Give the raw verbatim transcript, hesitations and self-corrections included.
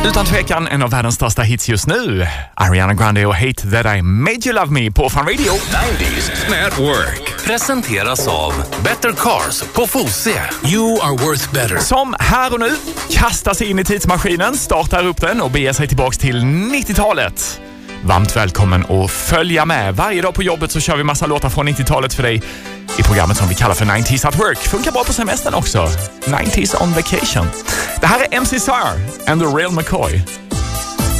Utan tvekan en av världens största hits just nu. Ariana Grande och Hate That I Made You Love Me på Fun Radio. nittiotalet Network presenteras av Better Cars på Fosie. You are worth better. Som här och nu kastar sig in i tidsmaskinen, startar upp den och beger sig tillbaks till nittiotalet. Varmt välkommen och följa med. Varje dag på jobbet så kör vi massa låtar från nittiotalet för dig i programmet som vi kallar för nittiotalet at Work. Funkar bra på semestern också. nittiotalet on vacation. Det här är M C Sar and the Real McCoy.